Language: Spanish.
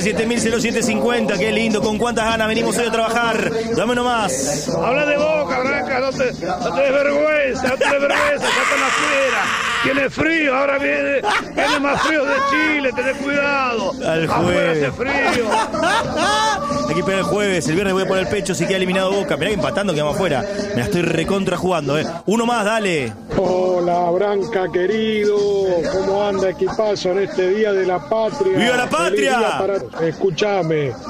7000-0750, qué lindo, con cuántas ganas venimos hoy a trabajar. Dame uno más. Habla de Boca, Branca, no te des vergüenza, ya están afuera. Tiene frío, ahora viene más frío de Chile, tenés cuidado. Al afuera jueves. hace frío. Hay que esperar el jueves, el viernes voy a poner el pecho si queda eliminado Boca. Mirá que empatando quedamos afuera. Me la estoy recontra jugando, Uno más, dale. Hola, Branca, querido. ¿Cómo anda equipazo en este Día de la Patria? ¡Viva la patria! Escúchame.